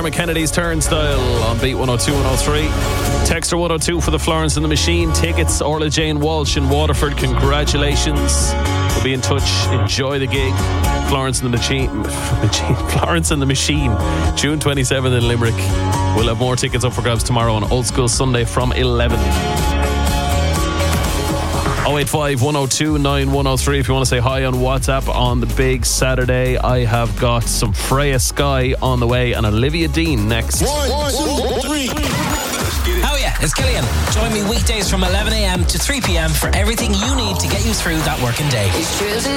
Dermot Kennedy's Turnstile on Beat 102 103. Texter 102 for the Florence and the Machine tickets. Orla Jane Walsh in Waterford, congratulations. We'll be in touch. Enjoy the gig. Florence and the Machine. Florence and the Machine, June 27th in Limerick. We'll have more tickets up for grabs tomorrow on Old School Sunday from 11. 085 102 9103 if you want to say hi on WhatsApp on the big Saturday. I have got some Freya Sky on the way and Olivia Dean next. 1, 2, 3. Oh yeah, it's Killian. Join me weekdays from 11am to 3pm for everything you need to get you through that working day.